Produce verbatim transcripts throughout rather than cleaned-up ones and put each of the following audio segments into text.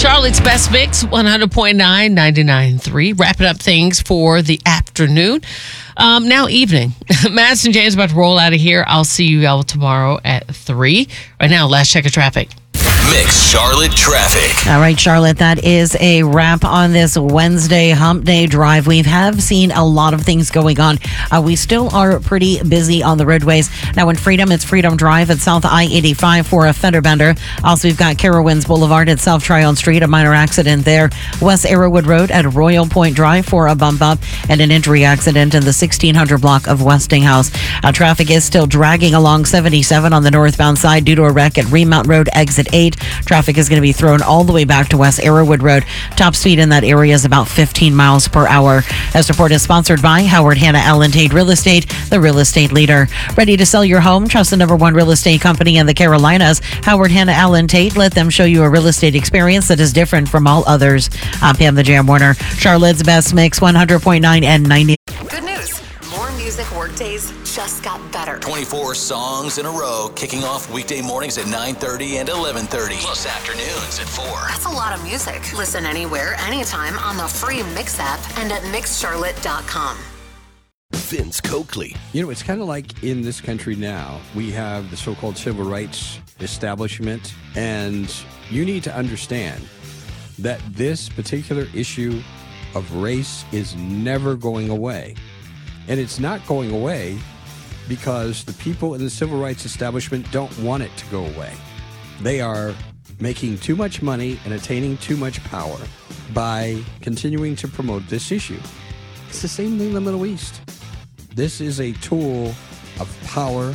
Charlotte's Best Mix, one hundred point nine, ninety-nine point three. Wrapping up things for the afternoon. Um, now evening. Madison James about to roll out of here. I'll see you all tomorrow at three. Right now, last check of traffic. Mix Charlotte traffic. All right, Charlotte, that is a wrap on this Wednesday hump day drive. We have seen a lot of things going on. Uh, we still are pretty busy on the roadways. Now in Freedom, it's Freedom Drive at South I eighty-five for a fender bender. Also, we've got Carowinds Boulevard at South Tryon Street, a minor accident there. West Arrowwood Road at Royal Point Drive for a bump up and an injury accident in the sixteen hundred block of Westinghouse. Uh, traffic is still dragging along seventy-seven on the northbound side due to a wreck at Remount Road, exit eight. Traffic is going to be thrown all the way back to West Arrowwood Road. Top speed in that area is about fifteen miles per hour. This report is sponsored by Howard Hanna Allen Tate Real Estate, the real estate leader. Ready to sell your home? Trust the number one real estate company in the Carolinas, Howard Hanna Allen Tate. Let them show you a real estate experience that is different from all others. I'm Pam the Jam Warner. Charlotte's Best Mix, one hundred point nine and ninety. Good news. More music workdays just got better. twenty-four songs in a row, kicking off weekday mornings at nine thirty and eleven thirty, plus afternoons at four. That's a lot of music. Listen anywhere, anytime on the free Mix app and at mix charlotte dot com. Vince Coakley. You know, it's kind of like in this country now, we have the so-called civil rights establishment, and you need to understand that this particular issue of race is never going away. And it's not going away because the people in the civil rights establishment don't want it to go away. They are making too much money and attaining too much power by continuing to promote this issue. It's the same thing in the Middle East. This is a tool of power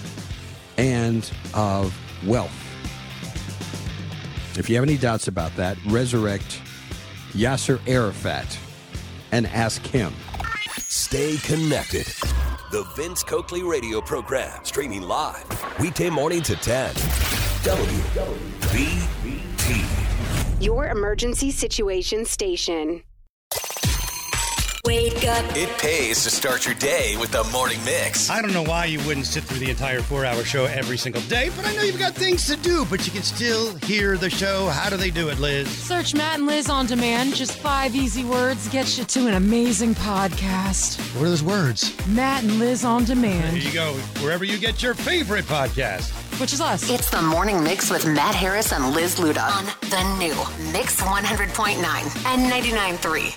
and of wealth. If you have any doubts about that, resurrect Yasser Arafat and ask him. Stay connected. The Vince Coakley radio program, streaming live weekday mornings at ten. W B T. Your emergency situation station. Wake up. It pays to start your day with the morning mix. I don't know why you wouldn't sit through the entire four-hour show every single day, but I know you've got things to do, but you can still hear the show. How do they do it, Liz? Search Matt and Liz on demand. Just five easy words gets you to an amazing podcast. What are those words? Matt and Liz on demand. There you go. Wherever you get your favorite podcast. Which is us. It's the Morning Mix with Matt Harris and Liz Luda on the new Mix one hundred point nine and ninety-nine point three.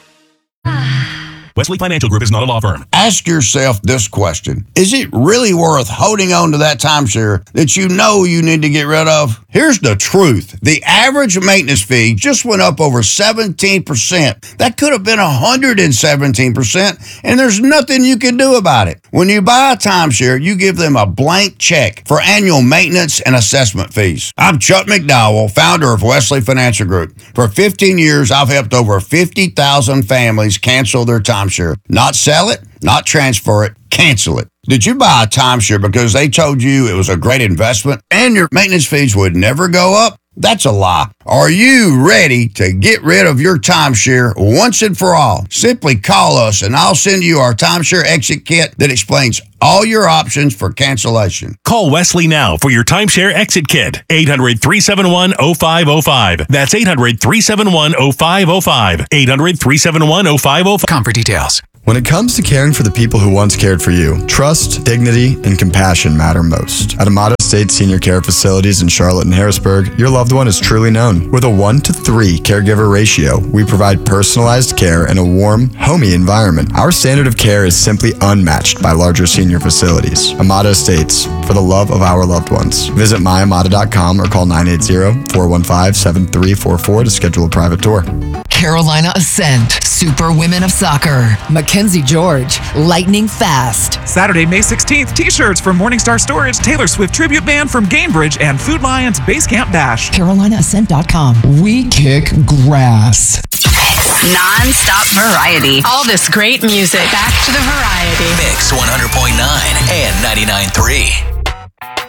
Wesley Financial Group is not a law firm. Ask yourself this question. Is it really worth holding on to that timeshare that you know you need to get rid of? Here's the truth. The average maintenance fee just went up over seventeen percent. That could have been one hundred seventeen percent, and there's nothing you can do about it. When you buy a timeshare, you give them a blank check for annual maintenance and assessment fees. I'm Chuck McDowell, founder of Wesley Financial Group. For fifteen years, I've helped over fifty thousand families cancel their timeshare. Not sell it, not transfer it, cancel it. Did you buy a timeshare because they told you it was a great investment and your maintenance fees would never go up? That's a lie. Are you ready to get rid of your timeshare once and for all? Simply call us and I'll send you our timeshare exit kit that explains all your options for cancellation. Call Wesley now for your timeshare exit kit. eight hundred, three seven one, oh five oh five. That's eight hundred, three seven one, oh five oh five. eight hundred, three seven one, oh five oh five. Come for details. When it comes to caring for the people who once cared for you, trust, dignity, and compassion matter most. At Amato State Senior Care Facilities in Charlotte and Harrisburg, your loved one is truly known. With a one to three caregiver ratio, we provide personalized care in a warm, homey environment. Our standard of care is simply unmatched by larger senior facilities. Amato Estates, for the love of our loved ones. Visit my amata dot com or call nine eight zero, four one five, seven three four four to schedule a private tour. Carolina Ascent, Super Women of Soccer, Mackenzie George, Lightning Fast. Saturday, May sixteenth, t-shirts from Morningstar Storage, Taylor Swift Tribute Band from Gainbridge, and Food Lions Base Camp Dash. Carolina Ascent dot com. We kick grass. Non-stop variety. All this great music. Back to the variety. Mix one hundred point nine and ninety-nine point three.